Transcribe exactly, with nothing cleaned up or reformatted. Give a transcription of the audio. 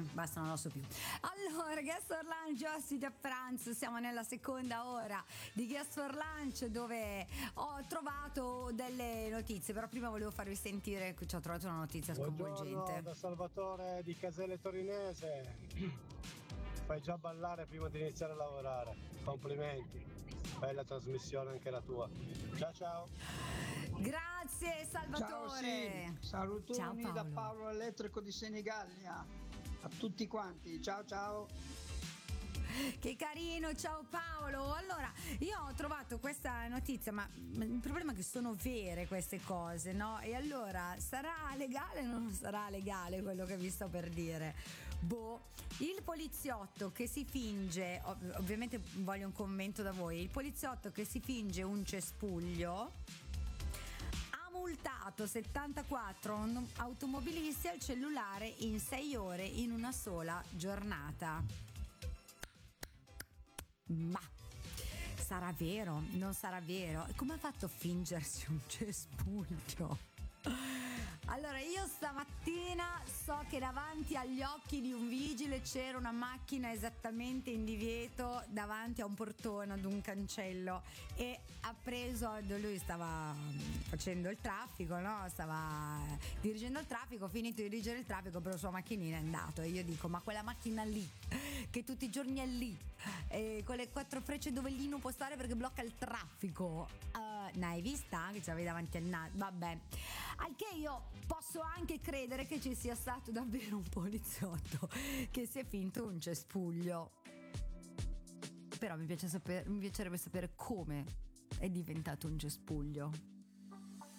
basta, non lo so più. Allora, Guest for Lunch, ospiti a pranzo, siamo nella seconda ora di Guest for Lunch, dove ho trovato delle notizie, però prima volevo farvi sentire che ci ho trovato una notizia sconvolgente. Buongiorno da Salvatore di Caselle Torinese. Fai già ballare prima di iniziare a lavorare. Complimenti. Bella trasmissione anche la tua. Ciao ciao. Grazie Salvatore. Ciao, sì. Salutoni Ciao, Paolo. da Paolo Elettrico di Senigallia. A tutti quanti. Ciao ciao. Che carino, ciao Paolo. Allora, io ho trovato questa notizia, ma il problema è che sono vere queste cose, no? E allora, sarà legale o non sarà legale quello che vi sto per dire? Boh. Il poliziotto che si finge, ov- ovviamente voglio un commento da voi, il poliziotto che si finge un cespuglio ha multato settantaquattro automobilisti al cellulare in sei ore in una sola giornata. Ma sarà vero? Non sarà vero? Come ha fatto a fingersi un cespuglio? Allora, io stamattina so che davanti agli occhi di un vigile c'era una macchina esattamente in divieto davanti a un portone, ad un cancello, e ha preso, lui stava facendo il traffico, no? Stava dirigendo il traffico, ha finito di dirigere il traffico, però la sua macchinina è andato, e io dico, ma quella macchina lì, che tutti i giorni è lì, e con le quattro frecce dove lì non può stare perché blocca il traffico, uh, n'hai vista? Che c'avevi davanti al naso, vabbè. Al che io posso anche credere che ci sia stato davvero un poliziotto che si è finto un cespuglio. Però mi piace sapere, mi piacerebbe sapere come è diventato un cespuglio.